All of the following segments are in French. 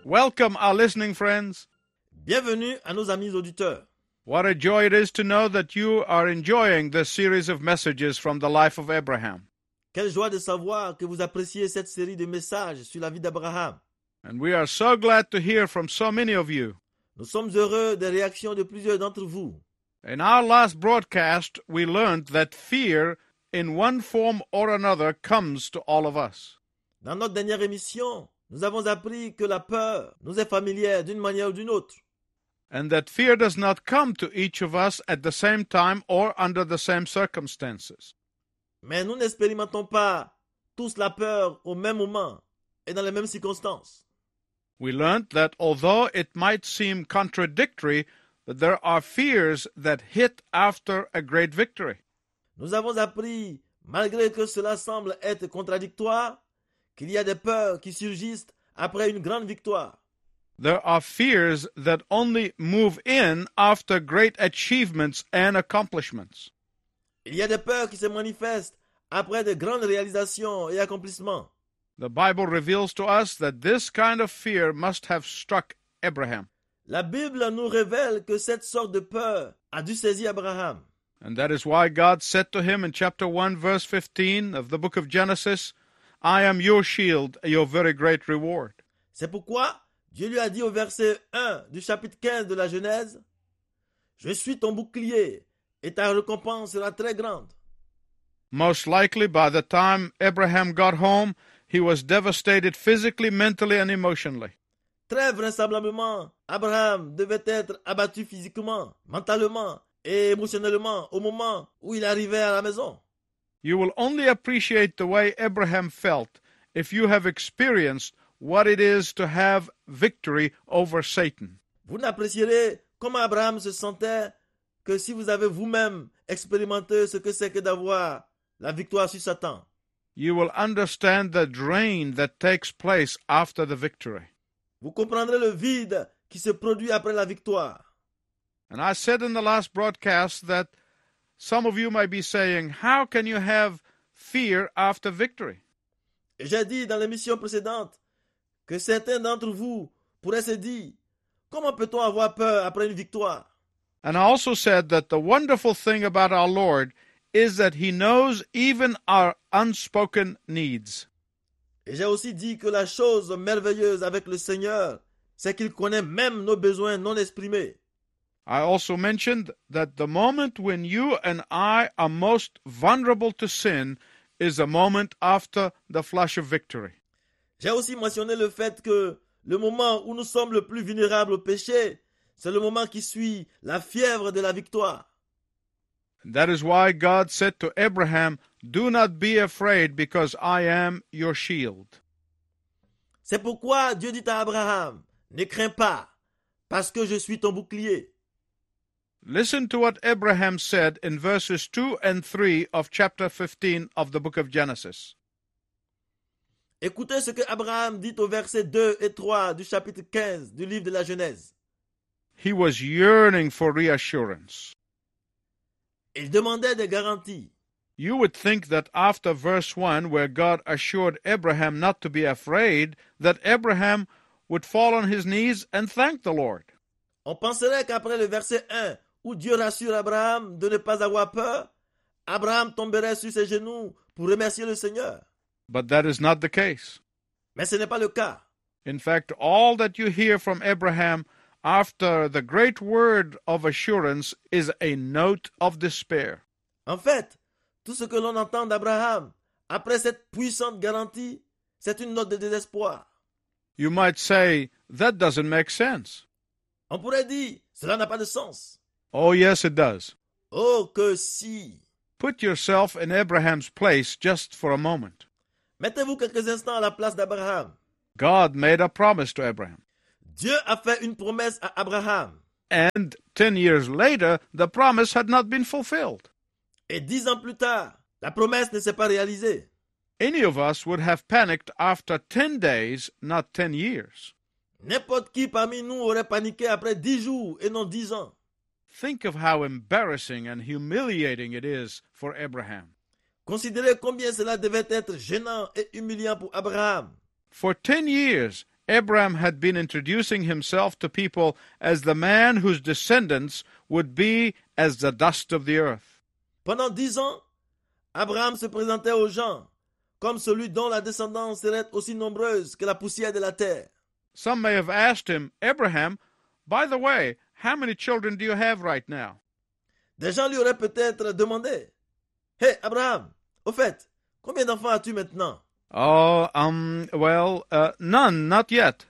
Welcome, our listening friends. Bienvenue à nos amis auditeurs. What a joy it is to know that you are enjoying this series of messages from the life of Abraham. Quelle joie de savoir que vous appréciez cette série de messages sur la vie d'Abraham. And we are so glad to hear from so many of you. Nous sommes heureux des réactions de plusieurs d'entre vous. In our last broadcast, we learned that fear, in one form or another, comes to all of us. Dans notre dernière émission, nous avons appris que la peur nous est familière d'une manière ou d'une autre. And that fear does not come to each of us at the same time or under the same circumstances. Mais nous n'expérimentons pas tous la peur au même moment et dans les mêmes circonstances. We learned that although it might seem contradictory, that there are fears that hit after a great victory. Nous avons appris, malgré que cela semble être contradictoire, qu'il y a des peurs qui surgissent après une grande victoire. There are fears that only move in after great achievements and accomplishments. Il y a des peurs qui se manifestent après de grandes réalisations et accomplissements. The Bible reveals to us that this kind of fear must have struck Abraham. La Bible nous révèle que cette sorte de peur a dû saisir Abraham. And that is why God said to him in chapter 1, verse 15 of the book of Genesis, I am your shield, your very great reward. C'est pourquoi Dieu lui a dit au verset 1 du chapitre 15 de la Genèse, « Je suis ton bouclier et ta récompense sera très grande. » Most likely, by the time Abraham got home, he was devastated physically, mentally, and emotionally. Très vraisemblablement, Abraham devait être abattu physiquement, mentalement et émotionnellement au moment où il arrivait à la maison. You will only appreciate the way Abraham felt if you have experienced what it is to have victory over Satan. Vous n'apprécierez comment Abraham se sentait que si vous avez vous-même expérimenté ce que c'est que d'avoir la victoire sur Satan. You will understand the drain that takes place after the victory. Vous comprendrez le vide qui se produit après la victoire. And I said in the last broadcast that some of you might be saying, how can you have fear after victory? Et j'ai dit dans l'émission précédente que certains d'entre vous pourraient se dire, comment peut-on avoir peur après une victoire? And I also said that the wonderful thing about our Lord is that he knows even our unspoken needs. Et j'ai aussi dit que la chose merveilleuse avec le Seigneur, c'est qu'il connaît même nos besoins non exprimés. I also mentioned that the moment when you and I are most vulnerable to sin is the moment after the flush of victory. J'ai aussi mentionné le fait que le moment où nous sommes le plus vulnérables au péché, c'est le moment qui suit la fièvre de la victoire. That is why God said to Abraham, do not be afraid because I am your shield. C'est pourquoi Dieu dit à Abraham, ne crains pas, parce que je suis ton bouclier. Listen to what Abraham said in verses 2 and 3 of chapter 15 of the book of Genesis. Écoutez ce que Abraham dit au verset 2 et 3 du chapitre 15 du livre de la Genèse. He was yearning for reassurance. Il demandait des garanties. You would think that after verse 1, where God assured Abraham not to be afraid, that Abraham would fall on his knees and thank the Lord. On penserait qu'après le verset 1, où Dieu rassure Abraham de ne pas avoir peur, Abraham tomberait sur ses genoux pour remercier le Seigneur. But that is not the case. Mais ce n'est pas le cas. In fact, all that you hear from Abraham after the great word of assurance is a note of despair. En fait, tout ce que l'on entend d'Abraham après cette puissante garantie, c'est une note de désespoir. You might say, that doesn't make sense. On pourrait dire, cela n'a pas de sens. Oh, yes, it does. Oh, que si! Put yourself in Abraham's place just for a moment. Mettez-vous quelques instants à la place d'Abraham. God made a promise to Abraham. Dieu a fait une promesse à Abraham. And 10 years later, the promise had not been fulfilled. Et 10 ans plus tard, la promesse ne s'est pas réalisée. Any of us would have panicked after 10 days, not 10 years. N'importe qui parmi nous aurait paniqué après 10 jours et non 10 ans. Think of how embarrassing and humiliating it is for Abraham. Considérez combien cela devait être gênant et humiliant pour Abraham. For 10 years, Abraham had been introducing himself to people as the man whose descendants would be as the dust of the earth. Pendant 10 ans, Abraham se présentait aux gens comme celui dont la descendance serait aussi nombreuse que la poussière de la terre. Some may have asked him, Abraham, by the way, how many children do you have right now? Des gens lui auraient peut-être demandé, « Hey Abraham, au fait, combien d'enfants as-tu maintenant? » Oh, none, not yet.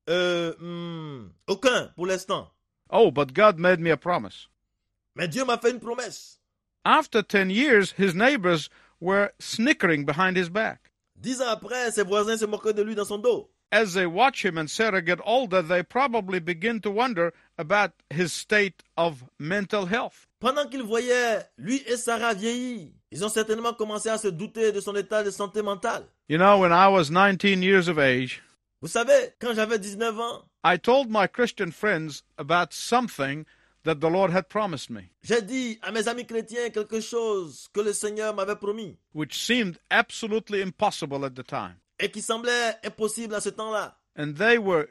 Aucun pour l'instant. Oh, but God made me a promise. Mais Dieu m'a fait une promesse. After 10 years, his neighbors were snickering behind his back. 10 ans après, ses voisins se moquaient de lui dans son dos. As they watch him and Sarah get older, they probably begin to wonder about his state of mental health. Pendant qu'ils voyaient lui et Sarah vieillir, ils ont certainement commencé à se douter de son état de santé mentale. You know, when I was 19 years of age, Vous savez, quand j'avais 19 ans, I told my Christian friends about something that the Lord had promised me, j'ai dit à mes amis chrétiens quelque chose que le Seigneur m'avait promis which seemed absolutely impossible at the time. et qui semblait impossible à ce temps-là. And they were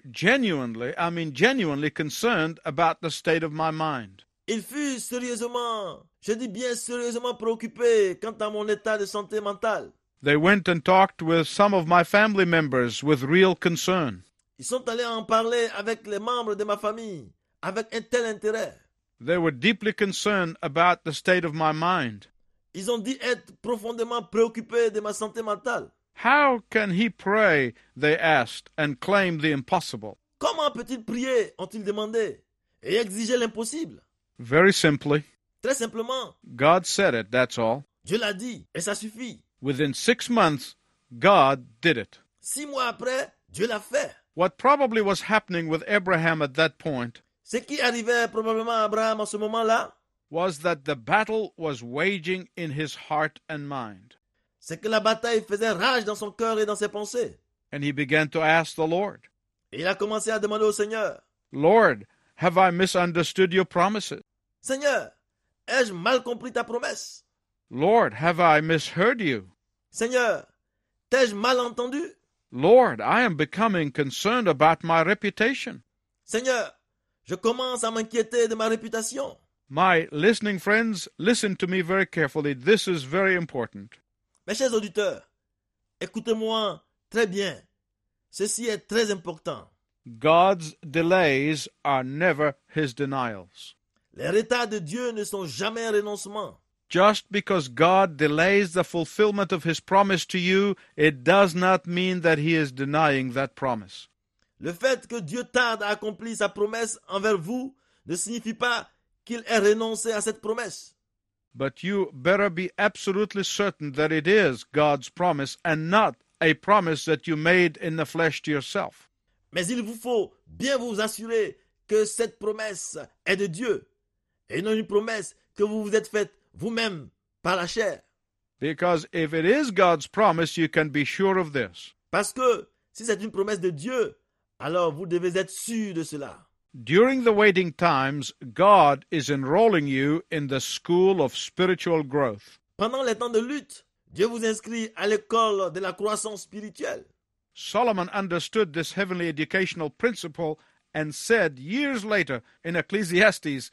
genuinely concerned about the state of my mind. Il fut sérieusement, je dis bien sérieusement préoccupé quant à mon état de santé mentale. They went and talked with some of my family members with real concern. Ils sont allés en parler avec les membres de ma famille, avec un tel intérêt. They were deeply concerned about the state of my mind. Ils ont dit être profondément préoccupés de ma santé mentale. How can he pray, they asked, and claim the impossible? Comment peut-il prier, ont-ils demandé, et exiger l'impossible? Very simply, Très simplement, God said it, that's all. Dieu l'a dit, et ça suffit. Within 6 months, God did it. 6 mois après, Dieu l'a fait. What probably was happening with Abraham at that point Ce qui arrivait probablement à Abraham en ce moment-là, was that the battle was waging in his heart and mind. c'est que la bataille faisait rage dans son cœur et dans ses pensées. And he began to ask the Lord, Et il a commencé à demander au Seigneur, Lord, have I misunderstood your promises? Seigneur, ai-je mal compris ta promesse? Lord, have I misheard you? Seigneur, t'ai-je mal entendu? Lord, I am becoming concerned about my reputation. Seigneur, je commence à m'inquiéter de ma réputation. My listening friends, listen to me very carefully. This is very important. Mes chers auditeurs, écoutez-moi très bien. Ceci est très important. God's delays are never his denials. Les retards de Dieu ne sont jamais un renoncement. Just because God delays the fulfillment of his promise to you, it does not mean that he is denying that promise. Le fait que Dieu tarde à accomplir sa promesse envers vous ne signifie pas qu'il ait renoncé à cette promesse. But you better be absolutely certain that it is God's promise and not a promise that you made in the flesh to yourself. Mais il vous faut bien vous assurer que cette promesse est de Dieu et non une promesse que vous vous êtes faite vous-même par la chair. Because if it is God's promise, you can be sure of this. Parce que si c'est une promesse de Dieu, alors vous devez être sûr de cela. During the waiting times, God is enrolling you in the school of spiritual growth. Pendant les temps de lutte, Dieu vous inscrit à l'école de la croissance spirituelle. Solomon understood this heavenly educational principle and said years later in Ecclesiastes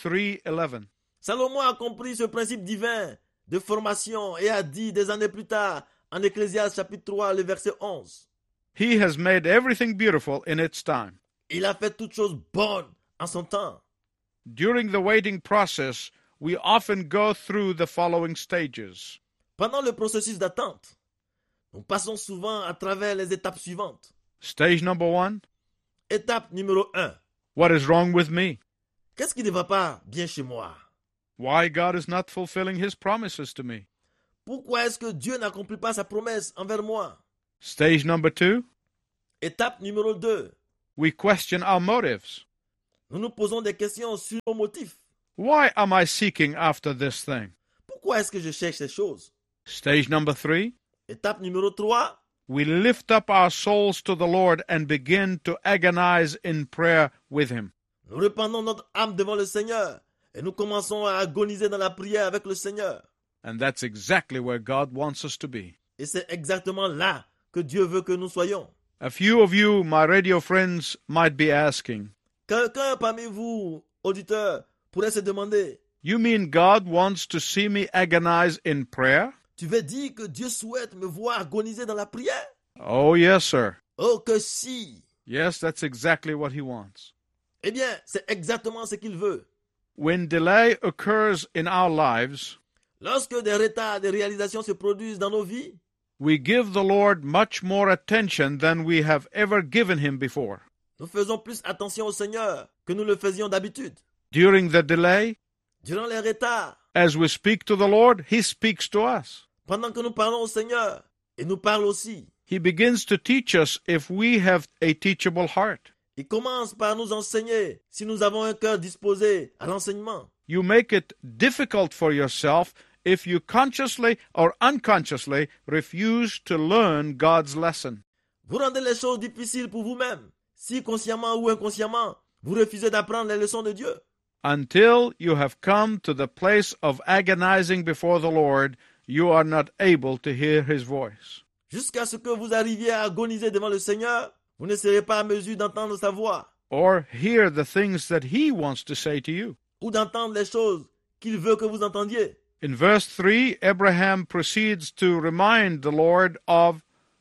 3:11, Salomon a compris ce principe divin de formation et a dit des années plus tard en Ecclésiaste chapitre 3, le verset 11. He has made everything beautiful in its time. Il a fait toutes choses bonnes en son temps. During the waiting process, we often go through the following stages. Pendant le processus d'attente, nous passons souvent à travers les étapes suivantes. Stage number 1, Étape numéro 1. what is wrong with me? Qu'est-ce qui ne va pas bien chez moi? Why God is not fulfilling his promises to me? Pourquoi est-ce que Dieu n'accomplit pas sa promesse envers moi? Stage number 2, Étape numéro 2. we question our motives. Nous nous posons des questions sur nos motifs. Why am I seeking after this thing? Pourquoi est-ce que je cherche ces choses? Stage number 3, Étape numéro 3. we lift up our souls to the Lord and begin to agonize in prayer with him. Nous répandons notre âme devant le Seigneur et nous commençons à agoniser dans la prière avec le Seigneur. And that's exactly where God wants us to be. Et c'est exactement là que Dieu veut que nous soyons. A few of you, my radio friends, might be asking, Quelqu'un parmi vous, auditeurs, pourrait se demander, you mean God wants to see me agonize in prayer? tu veux dire que Dieu souhaite me voir agoniser dans la prière? Oh, yes, sir. Oh, que si! Yes, that's exactly what he wants. Eh bien, c'est exactement ce qu'il veut. When delay occurs in our lives, Lorsque des retards de réalisation se produisent dans nos vies, we give the Lord much more attention than we have ever given him before. nous faisons plus attention au Seigneur que nous le faisions d'habitude. During the delay, Durant les retards, as we speak to the Lord, he speaks to us. pendant que nous parlons au Seigneur, il nous parle aussi. He begins to teach us if we have a teachable heart. Il commence par nous enseigner si nous avons un cœur disposé à l'enseignement. You make it difficult for yourself if you consciously or unconsciously refuse to learn God's lesson. Vous rendez les choses difficiles pour vous-même, si consciemment ou inconsciemment, vous refusez d'apprendre les leçons de Dieu. Until you have come to the place of agonizing before the Lord, you are not able to hear his voice. Jusqu'à ce que vous arriviez à agoniser devant le Seigneur, vous ne serez pas à mesure d'entendre sa voix Or hear the things that he wants to say to you. ou d'entendre les choses qu'il veut que vous entendiez. In verse 3, Abraham proceeds to remind the Lord of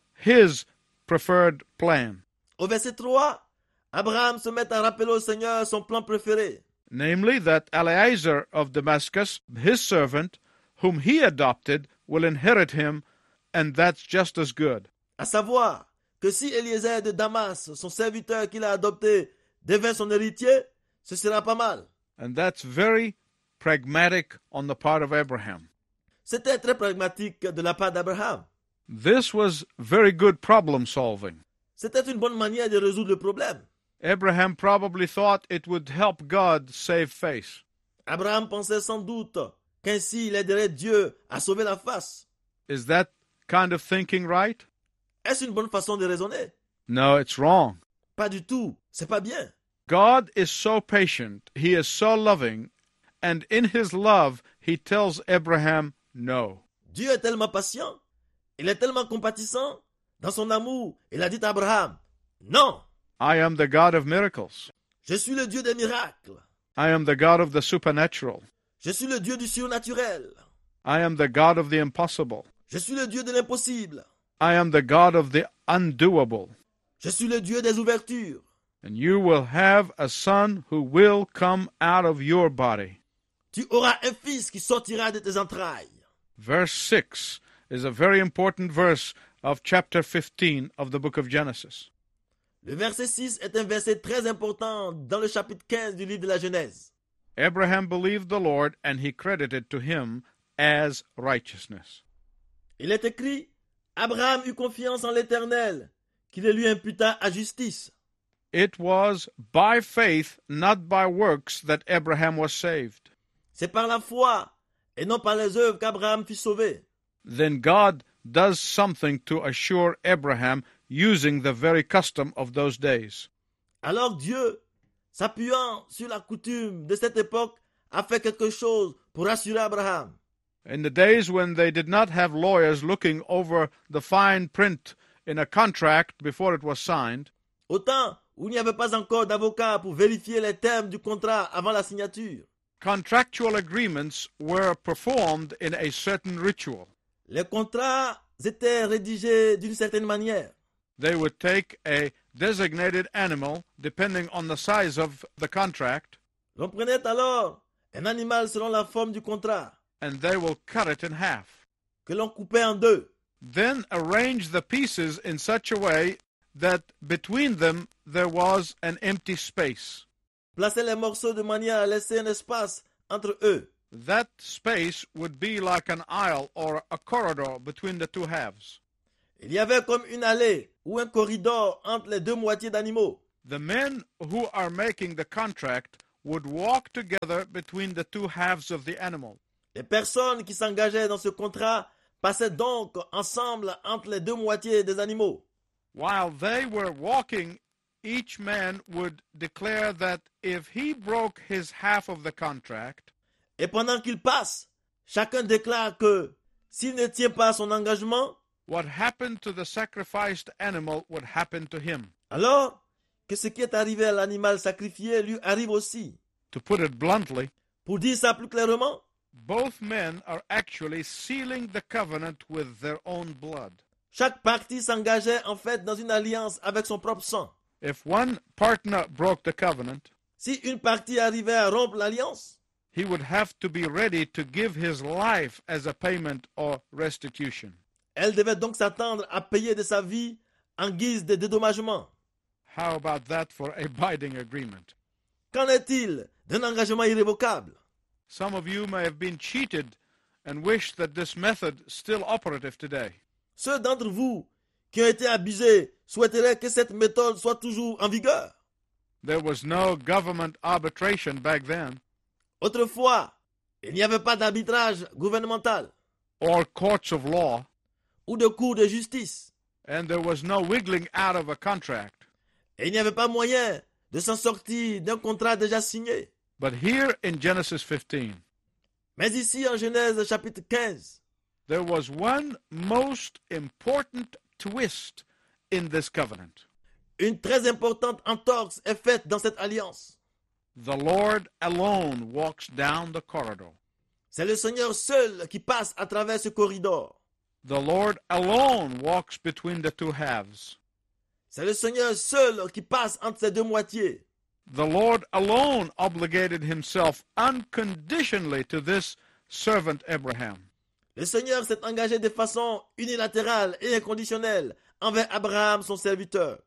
his preferred plan, Au verset 3, Abraham se met à rappeler au Seigneur son plan préféré, namely that Eliezer of Damascus, his servant, whom he adopted, will inherit him, and that's just as good. à savoir que si Eliezer de Damas, son serviteur qu'il a adopté, devient son héritier, ce sera pas mal. And that's very pragmatic on the part of Abraham. C'était très pragmatique de la part d'Abraham. This was very good problem solving. C'était une bonne manière de résoudre le problème. Abraham probably thought it would help God save face. Abraham pensait sans doute qu'ainsi il aiderait Dieu à sauver la face. Is that kind of thinking right? Est-ce une bonne façon de raisonner? No, it's wrong. Pas du tout. C'est pas bien. God is so patient, he is so loving, and in his love, he tells Abraham no. Dieu est tellement patient, il est tellement compatissant. Dans son amour, il a dit à Abraham, non, I am the God of miracles. je suis le Dieu des miracles. I am the God of the supernatural. Je suis le Dieu du surnaturel. I am the God of the impossible. Je suis le Dieu de l'impossible. I am the God of the undoable. Je suis le Dieu des ouvertures. And you will have a son who will come out of your body. Tu auras un fils qui sortira de tes entrailles. Verse 6 is a very important verse of chapter 15 of the book of Genesis. Le verset 6 est un verset très important dans le chapitre 15 du livre de la Genèse. Abraham believed the Lord, and he credited to him as righteousness. Il est écrit, Abraham eut confiance en l'Éternel, qui le lui imputa à justice. It was by faith, not by works, that Abraham was saved. C'est par la foi et non par les œuvres qu'Abraham fut sauvé. Then God does something to assure Abraham using the very custom of those days. Alors Dieu, s'appuyant sur la coutume de cette époque, a fait quelque chose pour rassurer Abraham. In the days when they did not have lawyers looking over the fine print in a contract before it was signed, Au temps où il n'y avait pas encore d'avocat pour vérifier les termes du contrat avant la signature, contractual agreements were performed in a certain ritual. les contrats étaient rédigés d'une certaine manière. They would take a designated animal, depending on the size of the contract, L'on prenait alors un animal selon la forme du contrat, and they will cut it in half. que l'on coupait en deux. Then arrange the pieces in such a way that between them there was an empty space. Placer les morceaux de manière à laisser un espace entre eux. That space would be like an aisle or a corridor between the two halves. Il y avait comme une allée ou un corridor entre les deux moitiés d'animaux. The men who are making the contract would walk together between the two halves of the animal. Les personnes qui s'engageaient dans ce contrat passaient donc ensemble entre les deux moitiés des animaux. While they were walking, each man would declare that if he broke his half of the contract, Et pendant qu'ils passent, chacun déclare que s'il ne tient pas son engagement, what happened to the sacrificed animal would happen to him. Alors que ce qui est arrivé à l'animal sacrifié lui arrive aussi. To put it bluntly, Pour dire ça plus clairement, both men are actually sealing the covenant with their own blood. chaque partie s'engageait en fait dans une alliance avec son propre sang. If one partner broke the covenant, Si une partie arrivait à rompre l'alliance, he would have to be ready to give his life as a payment or restitution. elle devait donc s'attendre à payer de sa vie en guise de dédommagement. How about that for a binding agreement? Qu'en est-il d'un engagement irrévocable? Some of you may have been cheated and wish that this method still operative today. Ceux d'entre vous qui ont été abusés souhaiteraient que cette méthode soit toujours en vigueur. There was no government arbitration back then, Autrefois, il n'y avait pas d'arbitrage gouvernemental or courts of law, ou de cours de justice. and there was no wiggling out of a contract. Et il n'y avait pas moyen de s'en sortir d'un contrat déjà signé. But here in Genesis 15, Mais ici, en Genèse chapitre 15, there was one most important twist in this covenant. une très importante entorse est faite dans cette alliance. The Lord alone walks down the corridor. C'est le Seigneur seul qui passe à travers ce corridor. The Lord alone walks between the two halves. C'est le Seigneur seul qui passe entre ces deux moitiés. The Lord alone obligated himself unconditionally to this servant Abraham. Le Seigneur s'est engagé de façon unilatérale et inconditionnelle envers Abraham, son serviteur.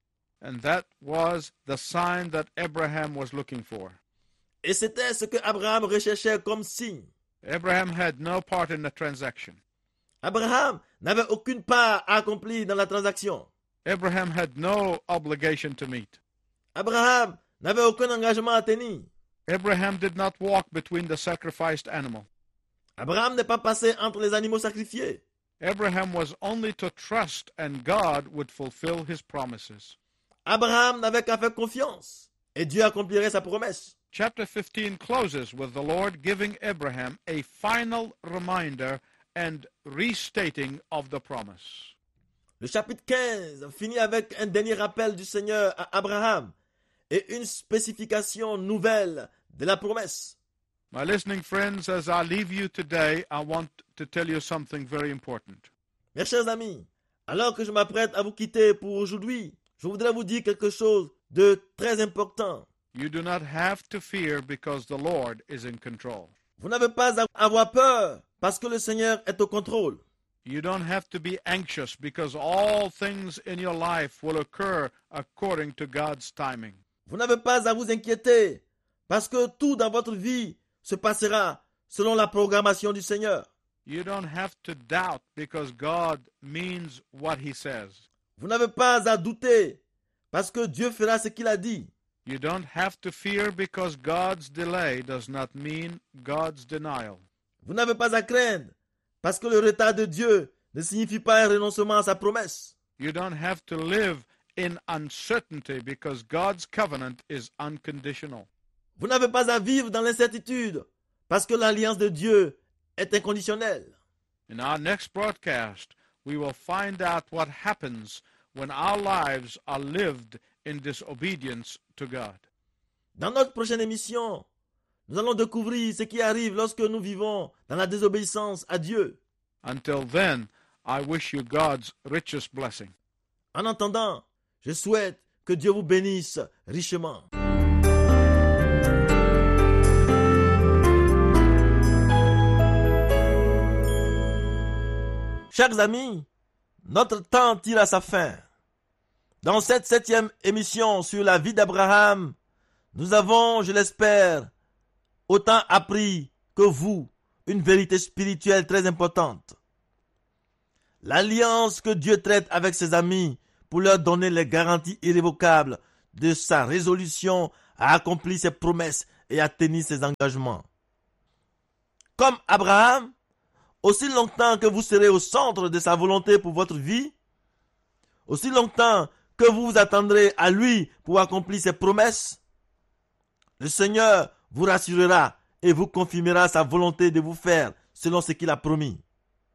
And that was the sign that Abraham was looking for. Et c'était ce que Abraham recherchait comme signe. Abraham had no part in the transaction. Abraham n'avait aucune part à accomplir dans la transaction. Abraham had no obligation to meet. Abraham n'avait aucun engagement à tenir. Abraham did not walk between the sacrificed animal. Abraham n'est pas passé entre les animaux sacrifiés. Abraham was only to trust, and God would fulfill his promises. Abraham n'avait qu'à faire confiance et Dieu accomplirait sa promesse. Chapter 15 closes with the Lord giving Abraham a final reminder and restating of the promise. Le chapitre 15 finit avec un dernier rappel du Seigneur à Abraham et une spécification nouvelle de la promesse. My listening friends, as I leave you today, I want to tell you something very important. Mes chers amis, alors que je m'apprête à vous quitter pour aujourd'hui, je voudrais vous dire quelque chose de très important. You do not have to fear because the Lord is in control. Vous n'avez pas à avoir peur parce que le Seigneur est au contrôle. You don't have to be anxious because all things in your life will occur according to God's timing. Vous n'avez pas à vous inquiéter parce que tout dans votre vie se passera selon la programmation du Seigneur. You don't have to doubt because God means what He says. Vous n'avez pas à douter parce que Dieu fera ce qu'il a dit. You don't have to fear because God's delay does not mean God's denial. Vous n'avez pas à craindre parce que le retard de Dieu ne signifie pas un renoncement à sa promesse. You don't have to live in uncertainty because God's covenant is unconditional. Vous n'avez pas à vivre dans l'incertitude parce que l'alliance de Dieu est inconditionnelle. In our next broadcast, we will find out what happens when our lives are lived in disobedience to God. Dans notre prochaine émission, nous allons découvrir ce qui arrive lorsque nous vivons dans la désobéissance à Dieu. Until then, I wish you God's richest blessing. En attendant, je souhaite que Dieu vous bénisse richement. Chers amis, notre temps tire à sa fin. Dans cette 7e émission sur la vie d'Abraham, nous avons, je l'espère, autant appris que vous une vérité spirituelle très importante. L'alliance que Dieu traite avec ses amis pour leur donner les garanties irrévocables de sa résolution à accomplir ses promesses et à tenir ses engagements. Comme Abraham, aussi longtemps que vous serez au centre de sa volonté pour votre vie, aussi longtemps que vous vous attendrez à lui pour accomplir ses promesses, le Seigneur vous rassurera et vous confirmera sa volonté de vous faire selon ce qu'il a promis.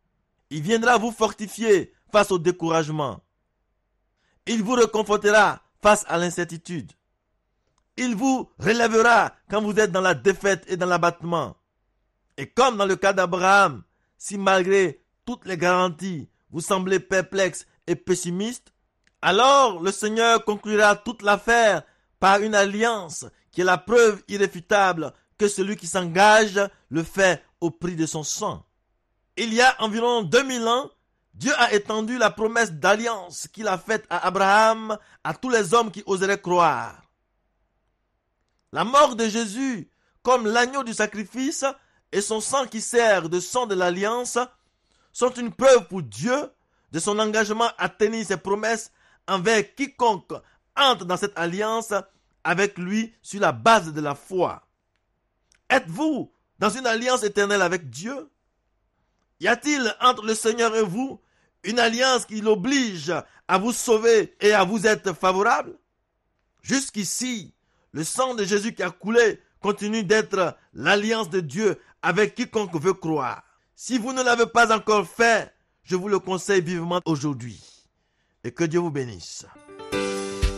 Il viendra vous fortifier face au découragement. Il vous réconfortera face à l'incertitude. Il vous relèvera quand vous êtes dans la défaite et dans l'abattement. Et comme dans le cas d'Abraham, si malgré toutes les garanties, vous semblez perplexe et pessimiste, alors le Seigneur conclura toute l'affaire par une alliance qui est la preuve irréfutable que celui qui s'engage le fait au prix de son sang. Il y a environ 2000 ans, Dieu a étendu la promesse d'alliance qu'il a faite à Abraham à tous les hommes qui oseraient croire. La mort de Jésus, comme l'agneau du sacrifice, et son sang qui sert de sang de l'alliance, sont une preuve pour Dieu de son engagement à tenir ses promesses envers quiconque entre dans cette alliance avec lui sur la base de la foi. Êtes-vous dans une alliance éternelle avec Dieu? Y a-t-il entre le Seigneur et vous une alliance qui l'oblige à vous sauver et à vous être favorable? Jusqu'ici, le sang de Jésus qui a coulé continue d'être l'alliance de Dieu avec quiconque veut croire. Si vous ne l'avez pas encore fait, je vous le conseille vivement aujourd'hui. Et que Dieu vous bénisse.